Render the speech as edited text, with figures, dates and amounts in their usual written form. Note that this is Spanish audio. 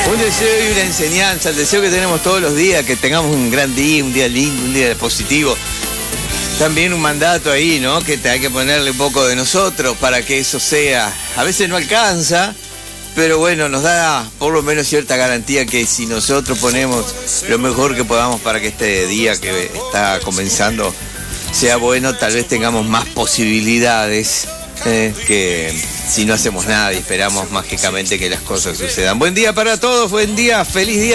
Un deseo y una enseñanza, el deseo que tenemos todos los días, que tengamos un gran día, un día lindo, un día positivo. También un mandato ahí, ¿no? Que hay que ponerle un poco de nosotros para que eso sea. A veces no alcanza, pero bueno, nos da por lo menos cierta garantía que si nosotros ponemos lo mejor que podamos para que este día que está comenzando sea bueno, tal vez tengamos más posibilidades que si no hacemos nada y esperamos mágicamente que las cosas sucedan. Buen día para todos, buen día, feliz día.